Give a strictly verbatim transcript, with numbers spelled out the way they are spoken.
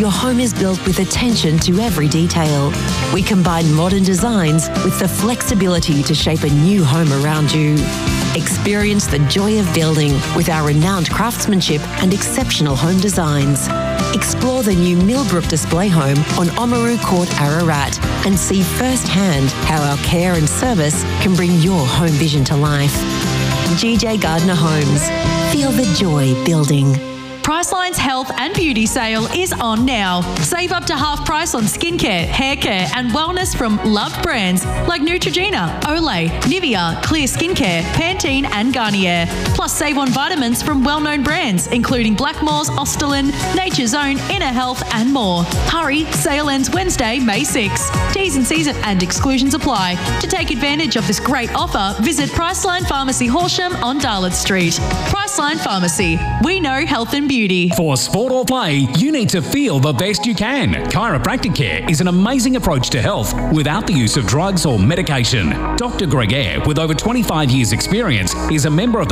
your home is built with attention to every detail. We combine modern designs with the flexibility to shape a new home around you. Experience the joy of building with our renowned craftsmanship and exceptional home designs. Explore the new Millbrook display home on Oamaru Court, Ararat, and see firsthand how our care and service can bring your home vision to life. G J Gardner Homes. Feel the joy building. Priceline's health and beauty sale is on now. Save up to half price on skincare, hair care and wellness from loved brands like Neutrogena, Olay, Nivea, Clear Skincare, Pantene and Garnier. Plus save on vitamins from well-known brands including Blackmores, Ostalin, Nature's Own, Inner Health and more. Hurry, sale ends Wednesday, May sixth. T's and C's and exclusions apply. To take advantage of this great offer, visit Priceline Pharmacy Horsham on Darlot Street. Priceline Pharmacy. We know health and beauty. Beauty. For sport or play, you need to feel the best you can. Chiropractic care is an amazing approach to health without the use of drugs or medication. Doctor Greg Eyre, with over twenty-five years experience, is a member of the